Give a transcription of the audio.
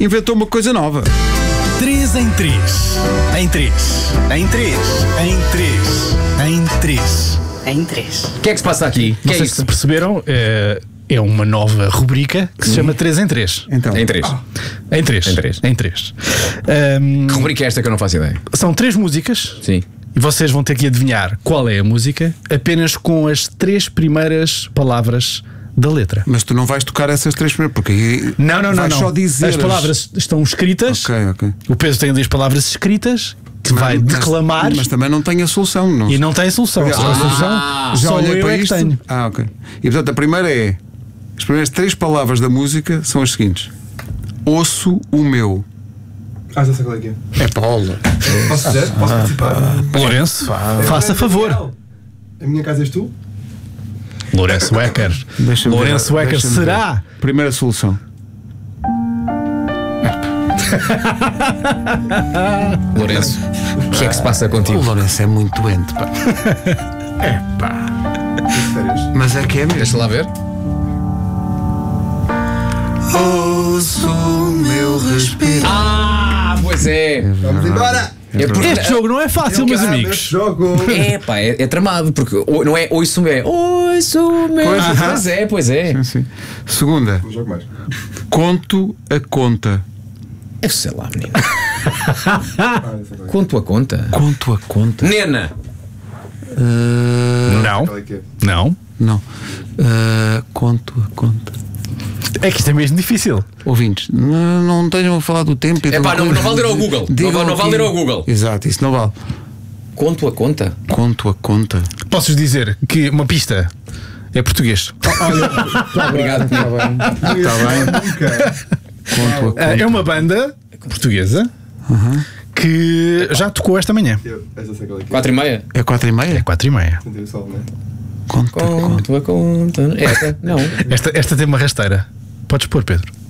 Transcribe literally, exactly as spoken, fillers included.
inventou uma coisa nova. três em três. Em três. Em três. Em três. Em três. Em três. O que é que se passa aqui? Não Que é sei isso? se perceberam, é, é uma nova rubrica que se chama três em três. Então, Em três. Em três. Em três. Em três. Ahm, Que rubrica é esta que eu não faço ideia? são três músicas. Sim. E vocês vão ter que adivinhar qual é a música apenas com as três primeiras palavras da letra. mas tu não vais tocar essas três primeiras, porque aí Não, não, não, vais não. só dizer As palavras estão escritas. Ok, ok. O Pedro tem ali as palavras escritas que vai Mas- declamar Mas também não tem a solução. Não. e não tem solução. Só a solução Já só olhei eu para é que isto. tenho. Ah, ok. E portanto a primeira é. As primeiras três palavras da música são as seguintes: ouço o meu. Ah, já sei qual é que é. É Paula. Posso dizer? Posso participar? Lourenço, faça favor. A minha casa és tu? Lourenço Wecker. Deixa-me Lourenço ver, Wecker deixa-me será. ver. Primeira solução. Lourenço, o que é que se passa O contigo? Lourenço é muito doente, pá. É pá. Mas é que é mesmo. Deixa lá ver. Ouço o meu respirar. Ah, pois é. Vamos embora! É porque. Este jogo não é fácil, meus amigos. Jogo! É pá, é, é tramado, porque o- não é ouço é ouço meu. Pois, Pois é, pois é. Sim, sim. Segunda. Não jogo mais. Conto a conta. Eu sei lá, menino. Ah, já sei qual é. Conto a conta. Conto a conta. Nena. Uh, Não, Qual é que é? não. não. Uh, conto a conta. É que isto é mesmo difícil. Ouvintes, não, não tenham a falar do tempo. e de É uma pá, não, coisa. não vale ir ao Google. Não Digam vale, não vale aqui. ir ao Google. Exato, isso não vale. Conto a conta. Conto a conta. Posso-vos dizer que uma pista é português. Obrigado. Está bem. Está bem. Nunca! Conto a conta. É uma banda portuguesa que já tocou esta manhã. Eu, essa sei qual é que é. Quatro e meia. É quatro e meia? É quatro e meia. Senti o sol, não é? Conto a conta. Conto a conta. Esta? Não. Esta, esta tem uma rasteira. Podes pôr, Pedro.